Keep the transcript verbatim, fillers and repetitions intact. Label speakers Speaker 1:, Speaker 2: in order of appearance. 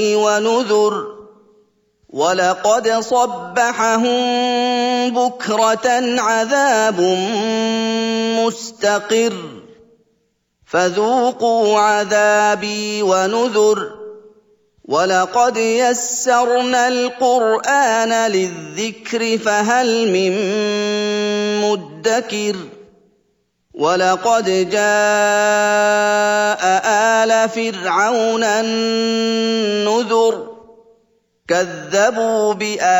Speaker 1: وَنُذُرٍ وَلَقَدْ صَبَّحَهُم بُكْرَةً عَذَابٌ مُّسْتَقِرٌّ فَذُوقُوا عَذَابِي وَنُذُرِ وَلَقَدْ يَسَّرْنَا الْقُرْآنَ لِلذِّكْرِ فَهَلْ مِن مُّدَّكِرٍ وَلَقَدْ جَاءَ آلَ فِرْعَوْنَ النُّذُرُ كَذَّبُوا بِآيَاتِنَا